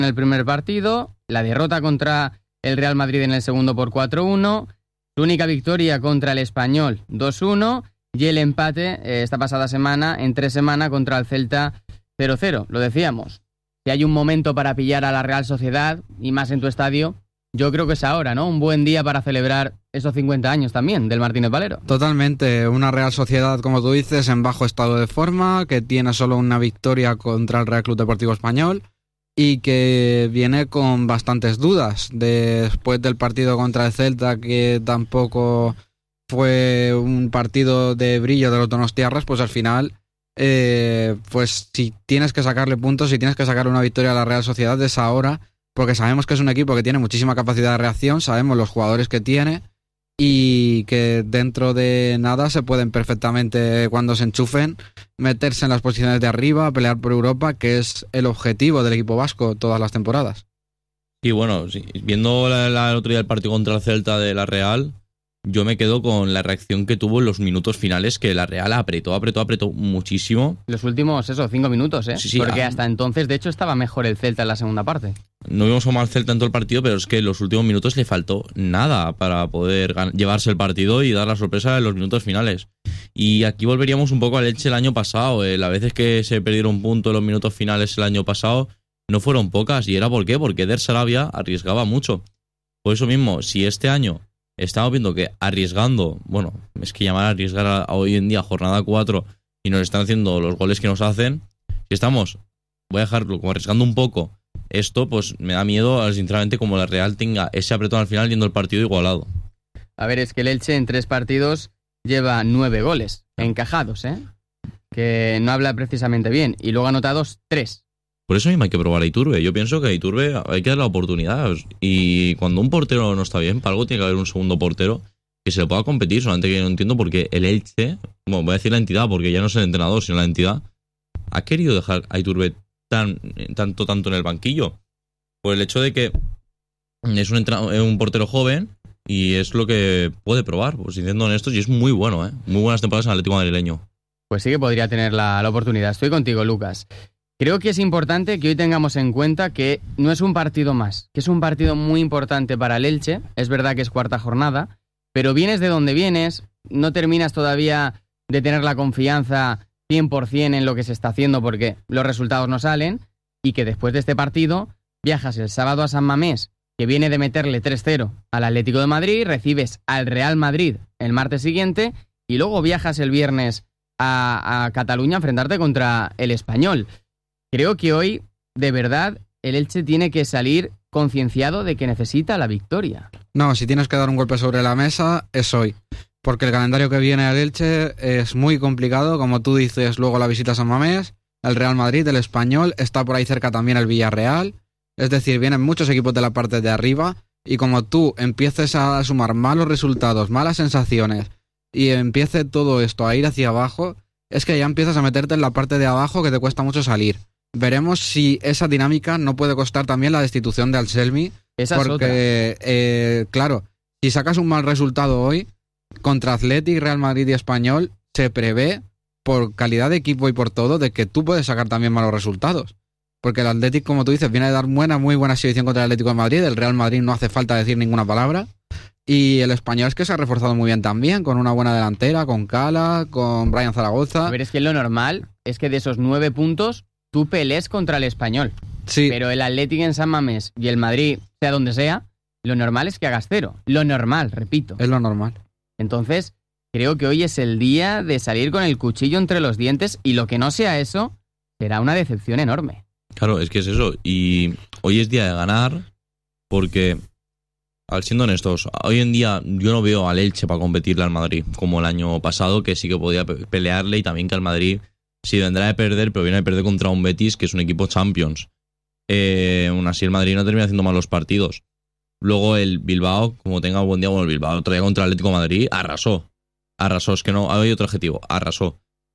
en el primer partido, la derrota contra el Real Madrid en el segundo por 4-1, su única victoria contra el Español 2-1 y el empate esta pasada semana, entre semana, contra el Celta 0-0. Lo decíamos, si hay un momento para pillar a la Real Sociedad, y más en tu estadio, yo creo que es ahora, ¿no? Un buen día para celebrar esos 50 años también del Martínez Valero. Totalmente, una Real Sociedad, como tú dices, en bajo estado de forma, que tiene solo una victoria contra el Real Club Deportivo Español y que viene con bastantes dudas. Después del partido contra el Celta, que tampoco fue un partido de brillo de los donostiarras, pues al final, pues si tienes que sacarle puntos, si tienes que sacarle una victoria a la Real Sociedad es ahora, porque sabemos que es un equipo que tiene muchísima capacidad de reacción, sabemos los jugadores que tiene y que dentro de nada se pueden perfectamente, cuando se enchufen, meterse en las posiciones de arriba, pelear por Europa, que es el objetivo del equipo vasco todas las temporadas. Y bueno, sí, viendo el otro día el partido contra el Celta de la Real, yo me quedo con la reacción que tuvo en los minutos finales, que la Real apretó muchísimo. Los últimos, 5 minutos, ¿eh? Sí, porque hasta entonces, de hecho, estaba mejor el Celta en la segunda parte. No vimos a mal Celta en todo el partido, pero es que en los últimos minutos le faltó nada para poder llevarse el partido y dar la sorpresa en los minutos finales. Y aquí volveríamos un poco al Elche el año pasado. Las veces que se perdieron puntos en los minutos finales el año pasado no fueron pocas. ¿Y era por qué? Porque Eder Sarabia arriesgaba mucho. Por eso mismo, si este año estamos viendo que arriesgando, bueno, es que llamar a arriesgar a hoy en día jornada 4 y nos están haciendo los goles que nos hacen, si estamos, voy a dejarlo como arriesgando un poco esto, pues me da miedo, sinceramente, como la Real tenga ese apretón al final yendo el partido igualado. A ver, es que el Elche en 3 partidos lleva 9 goles encajados, que no habla precisamente bien, y luego anotados 3. Por eso mismo hay que probar a Iturbe. Yo pienso que a Iturbe hay que dar la oportunidad. Y cuando un portero no está bien, para algo tiene que haber un segundo portero que se le pueda competir. Solamente que yo no entiendo por qué el Elche, bueno, voy a decir la entidad porque ya no es el entrenador, sino la entidad, ha querido dejar a Iturbe tanto en el banquillo. Por el hecho de que es un portero joven y es lo que puede probar, pues siendo honestos, y es muy bueno, muy buenas temporadas en el Atlético madrileño. Pues sí que podría tener la oportunidad. Estoy contigo, Lucas. Creo que es importante que hoy tengamos en cuenta que no es un partido más, que es un partido muy importante para el Elche. Es verdad que es cuarta jornada, pero vienes de donde vienes, no terminas todavía de tener la confianza 100% en lo que se está haciendo porque los resultados no salen, y que después de este partido viajas el sábado a San Mamés, que viene de meterle 3-0 al Atlético de Madrid, recibes al Real Madrid el martes siguiente y luego viajas el viernes a Cataluña a enfrentarte contra el Español. Creo que hoy, de verdad, el Elche tiene que salir concienciado de que necesita la victoria. No, si tienes que dar un golpe sobre la mesa, es hoy. Porque el calendario que viene al Elche es muy complicado. Como tú dices, luego la visita a San Mamés, el Real Madrid, el Español, está por ahí cerca también el Villarreal. Es decir, vienen muchos equipos de la parte de arriba. Y como tú empieces a sumar malos resultados, malas sensaciones, y empiece todo esto a ir hacia abajo, es que ya empiezas a meterte en la parte de abajo que te cuesta mucho salir. Veremos si esa dinámica no puede costar también la destitución de Anselmi. Esa porque, es otra. Claro, si sacas un mal resultado hoy, contra Athletic, Real Madrid y Español, se prevé, por calidad de equipo y por todo, de que tú puedes sacar también malos resultados. Porque el Athletic, como tú dices, viene a dar muy buena exhibición contra el Atlético de Madrid. El Real Madrid no hace falta decir ninguna palabra. Y el Español es que se ha reforzado muy bien también, con una buena delantera, con Cala, con Brian Zaragoza. A ver, es que lo normal es que de esos 9 puntos tú pelees contra el Español. Sí. Pero el Atlético en San Mamés y el Madrid, sea donde sea, lo normal es que hagas 0. Lo normal, repito. Es lo normal. Entonces, creo que hoy es el día de salir con el cuchillo entre los dientes, y lo que no sea eso será una decepción enorme. Claro, es que es eso. Y hoy es día de ganar porque, al siendo honestos, hoy en día yo no veo al Elche para competirle al Madrid como el año pasado, que sí que podía pelearle, y también que al Madrid sí vendrá de perder, pero viene de perder contra un Betis que es un equipo Champions. Aún así el Madrid no termina haciendo malos partidos. Luego el Bilbao, como tenga un buen día, bueno, el Bilbao otro día contra el Atlético de Madrid arrasó, es que no hay otro adjetivo, arrasó.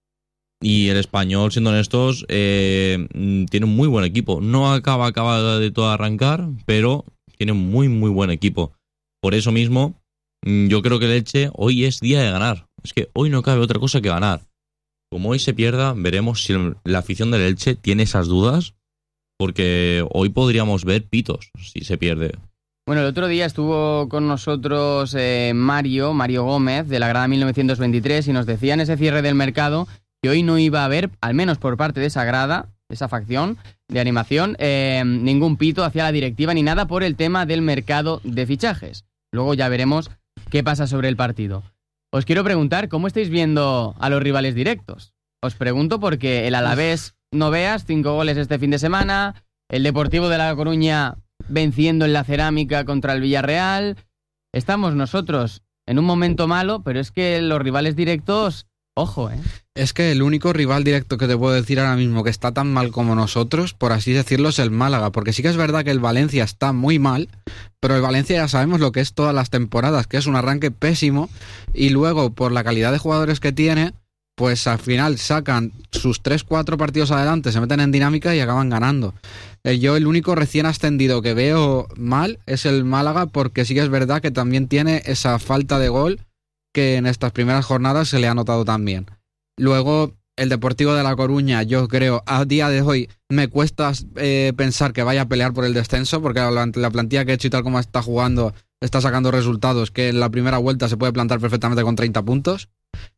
Y el Español, siendo honestos, tiene un muy buen equipo. No acaba de todo arrancar, pero tiene muy buen equipo. Por eso mismo, yo creo que el Elche hoy es día de ganar. Es que hoy no cabe otra cosa que ganar. Como hoy se pierda, veremos si la afición del Elche tiene esas dudas porque hoy podríamos ver pitos si se pierde. Bueno, el otro día estuvo con nosotros Mario Gómez, de la grada 1923, y nos decía en ese cierre del mercado que hoy no iba a haber, al menos por parte de esa grada, esa facción de animación, ningún pito hacia la directiva ni nada por el tema del mercado de fichajes. Luego ya veremos qué pasa sobre el partido. Os quiero preguntar, ¿cómo estáis viendo a los rivales directos? Os pregunto porque el Alavés, no veas, 5 goles este fin de semana, el Deportivo de La Coruña venciendo en la Cerámica contra el Villarreal. Estamos nosotros en un momento malo, pero es que los rivales directos, ojo, Es que el único rival directo que te puedo decir ahora mismo que está tan mal como nosotros, por así decirlo, es el Málaga, porque sí que es verdad que el Valencia está muy mal, pero el Valencia ya sabemos lo que es todas las temporadas, que es un arranque pésimo, y luego por la calidad de jugadores que tiene, pues al final sacan sus 3-4 partidos adelante, se meten en dinámica y acaban ganando. Yo el único recién ascendido que veo mal es el Málaga, porque sí que es verdad que también tiene esa falta de gol que en estas primeras jornadas se le ha notado también. Luego, el Deportivo de La Coruña, yo creo, a día de hoy me cuesta pensar que vaya a pelear por el descenso, porque la plantilla que he hecho y tal como está jugando, está sacando resultados que en la primera vuelta se puede plantar perfectamente con 30 puntos.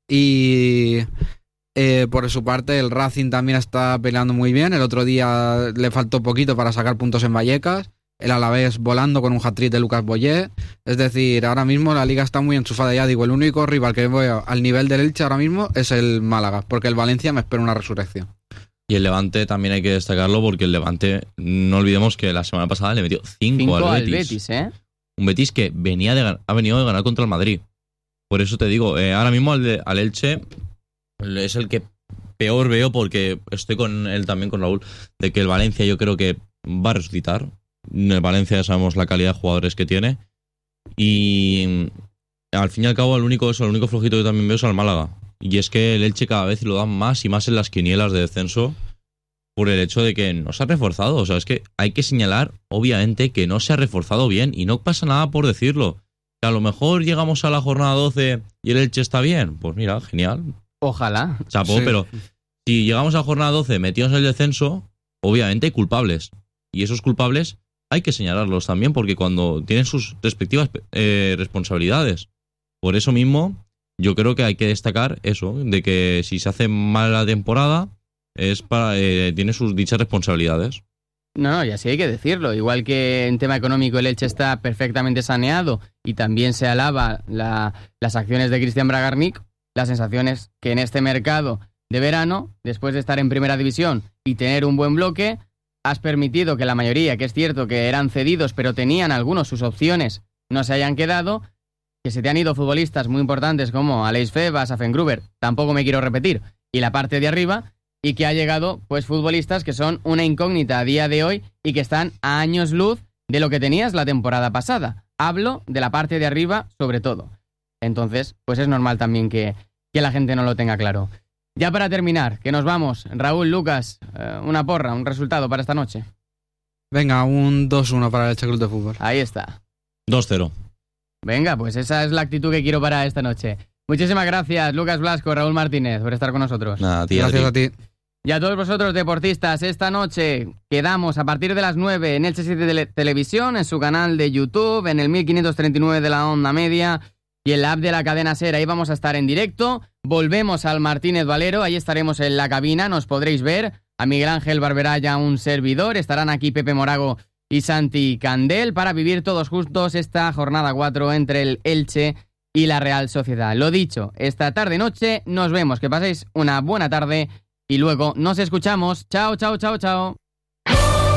Y por su parte, el Racing también está peleando muy bien. El otro día le faltó poquito para sacar puntos en Vallecas. El Alavés volando con un hat-trick de Lucas Boyé. Es decir, ahora mismo la liga está muy enchufada. Ya digo, el único rival que veo al nivel del Elche ahora mismo es el Málaga, porque el Valencia me espera una resurrección. Y el Levante también hay que destacarlo, porque el Levante, no olvidemos que la semana pasada le metió 5 al Betis. Un Betis que ha venido de ganar contra el Madrid. Por eso te digo, ahora mismo al Elche es el que peor veo, porque estoy con él también, con Raúl, de que el Valencia yo creo que va a resucitar. En el Valencia ya sabemos la calidad de jugadores que tiene. Y al fin y al cabo, el único flojito que también veo es al Málaga. Y es que el Elche cada vez lo dan más y más en las quinielas de descenso, por el hecho de que no se ha reforzado. O sea, es que hay que señalar, obviamente, que no se ha reforzado bien, y no pasa nada por decirlo. Que a lo mejor llegamos a la jornada 12 y el Elche está bien. Pues mira, genial. Ojalá. Chapó, sí. Pero si llegamos a la jornada 12 metidos en el descenso, obviamente hay culpables. Y esos culpables hay que señalarlos también, porque cuando tienen sus respectivas responsabilidades. Por eso mismo, yo creo que hay que destacar eso, de que si se hace mal la temporada, tiene sus dichas responsabilidades. No, y así hay que decirlo. Igual que en tema económico el Elche está perfectamente saneado y también se alaba las acciones de Cristian Bragarnik, la sensación es que en este mercado de verano, después de estar en primera división y tener un buen bloque, has permitido que la mayoría, que es cierto que eran cedidos, pero tenían algunos sus opciones, no se hayan quedado, que se te han ido futbolistas muy importantes como Aleix Febas, Afengruber, tampoco me quiero repetir, y la parte de arriba, y que ha llegado pues futbolistas que son una incógnita a día de hoy y que están a años luz de lo que tenías la temporada pasada. Hablo de la parte de arriba sobre todo. Entonces, pues es normal también que la gente no lo tenga claro. Ya para terminar, que nos vamos. Raúl, Lucas, una porra, un resultado para esta noche. Venga, un 2-1 para el Elche Club de Fútbol. Ahí está. 2-0. Venga, pues esa es la actitud que quiero para esta noche. Muchísimas gracias, Lucas Blasco, Raúl Martínez, por estar con nosotros. Gracias a ti. Y a todos vosotros, deportistas, esta noche quedamos a partir de las 9 en Elche City Televisión, en su canal de YouTube, en el 1539 de la onda media y en la app de la cadena SER. Ahí vamos a estar en directo. Volvemos al Martínez Valero, ahí estaremos en la cabina, nos podréis ver. A Miguel Ángel Barberaya, un servidor. Estarán aquí Pepe Morago y Santi Candel para vivir todos juntos esta jornada 4 entre el Elche y la Real Sociedad. Lo dicho, esta tarde-noche nos vemos. Que paséis una buena tarde y luego nos escuchamos. Chao, chao, chao, chao.